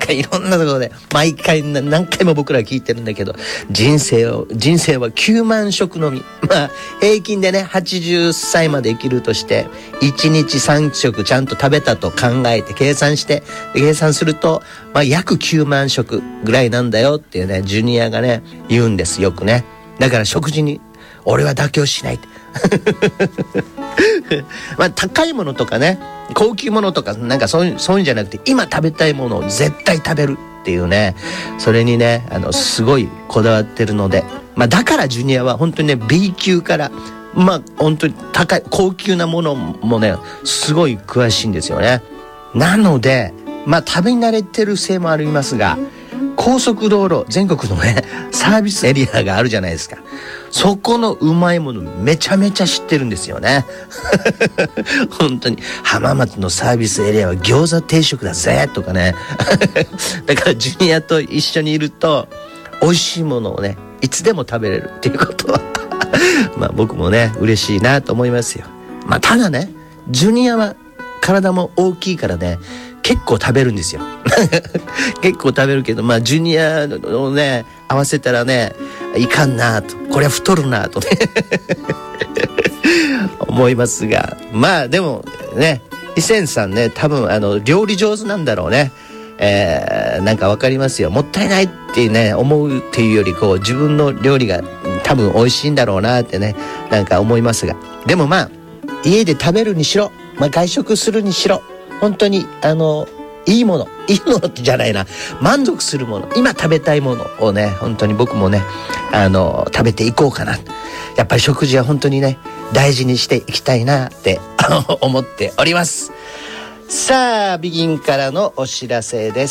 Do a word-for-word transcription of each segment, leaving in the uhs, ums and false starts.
かいろんなところで毎回何回も僕ら聞いてるんだけど、人生を人生はきゅうまん食のみ、まあ平均でねはちじゅっさいまで生きるとしていちにちさんしょくちゃんと食べたと考えて計算して計算すると、まあ約きゅうまん食ぐらいなんだよっていうね、ジュニアがね言うんですよくね。だから食事に俺は妥協しないってまあ高いものとかね、高級ものとかなんかそういうそういうんじゃなくて、今食べたいものを絶対食べるっていうね、それにねあのすごいこだわってるので、まあだからジュニアは本当にね B 級からまあ本当に高い高級なものもねすごい詳しいんですよね。なのでまあ食べ慣れてるせいもありますが、高速道路全国のねサービスエリアがあるじゃないですか。そこのうまいものめちゃめちゃ知ってるんですよね本当に浜松のサービスエリアは餃子定食だぜとかねだからジュニアと一緒にいると美味しいものをねいつでも食べれるっていうことはまあ僕もね嬉しいなと思いますよ。まあただねジュニアは体も大きいからね結構食べるんですよ結構食べるけど、まあジュニアをね合わせたらねいかんなと、これは太るなとね思いますが、まあでもねイセンさんね多分あの料理上手なんだろうね。えー、なんかわかりますよ。もったいないってね思うっていうよりこう自分の料理が多分美味しいんだろうなってねなんか思いますが、でもまあ家で食べるにしろ、まあ、外食するにしろ本当にあのいいものいいものじゃないな満足するもの、今食べたいものをね本当に僕もねあの食べていこうかな。やっぱり食事は本当にね大事にしていきたいなって思っております。さあビギンからのお知らせです。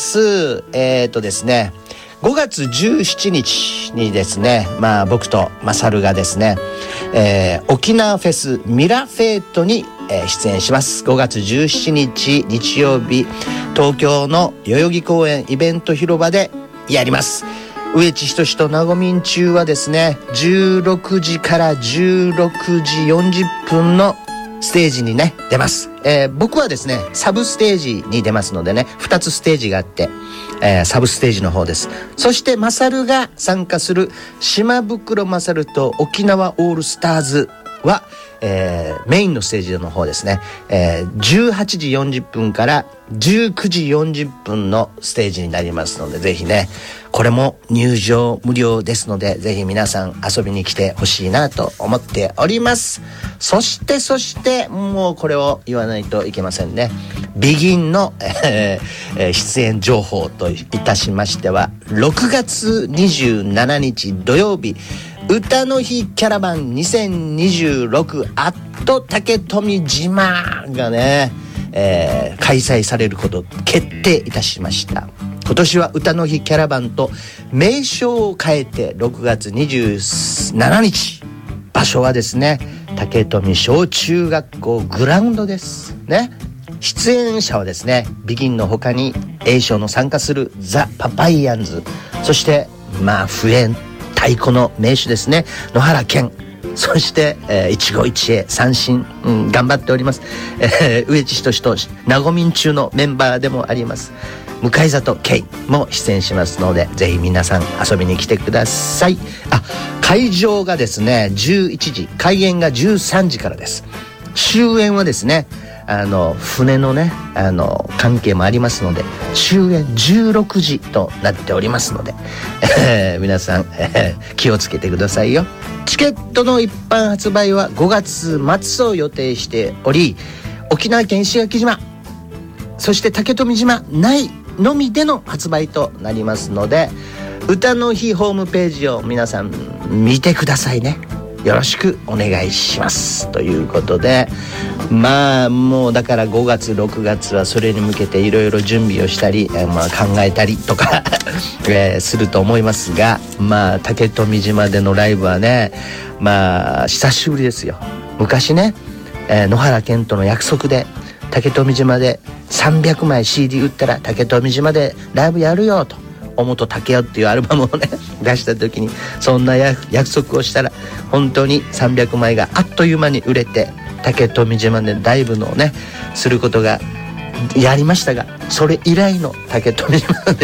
えーとですねごがつじゅうしちにちにですね、まあ僕とマサルがですね、えー、沖縄フェスミラフェートに、えー、出演します。ごがつじゅうしちにち日曜日、東京の代々木公園イベント広場でやります。植地仁志となごみん中はですね、じゅうろくじからじゅうろくじよんじゅっぷんのステージにね出ます。えー、僕はですねサブステージに出ますのでね、ふたつステージがあって、えー、サブステージの方です。そしてマサルが参加する島袋マサルと沖縄オールスターズは、えー、メインのステージの方ですね、えー、じゅうはちじよんじゅっぷんからじゅうくじよんじゅっぷんのステージになりますので、ぜひねこれも入場無料ですので、ぜひ皆さん遊びに来てほしいなと思っております。そしてそしてもうこれを言わないといけませんね。ビギンの、えー、出演情報といたしましては、ろくがつにじゅうしちにち土曜日、歌の日キャラバンにせんにじゅうろくアット竹富島がね、えー、開催されること決定いたしました。今年は歌の日キャラバンと名称を変えてろくがつにじゅうしちにち、場所はですね竹富小中学校グラウンドですね。出演者はですねビギンの他に A 賞の参加するザ・パパイヤンズ、そしてまあ笛太鼓の名手ですね野原健、そして、えー、一期一会三振、うん、頑張っております、えー、植地仁志となごみん中のメンバーでもあります向里圭も出演しますので、ぜひ皆さん遊びに来てください。あ、会場がですねじゅういちじ、開演がじゅうさんじからです。終演はですねあの船のねあの関係もありますので、終演じゅうろくじとなっておりますので、えー、皆さん、えー、気をつけてくださいよ。チケットの一般発売はごがつまつを予定しており、沖縄県石垣島そして竹富島内のみでの発売となりますので、歌の日ホームページを皆さん見てくださいね。よろしくお願いしますということで、まあもうだからごがつろくがつはそれに向けていろいろ準備をしたり、えー、まあ考えたりとか、えー、すると思いますが、まあ竹富島でのライブはねまあ久しぶりですよ。昔ね、えー、野原健との約束で竹富島でさんびゃくまい シーディー 売ったら竹富島でライブやるよと、おもと竹よっていうアルバムをね出した時にそんな約束をしたら、本当にさんびゃくまいがあっという間に売れて、竹富島でライブのねすることがやりましたが、それ以来の竹富島で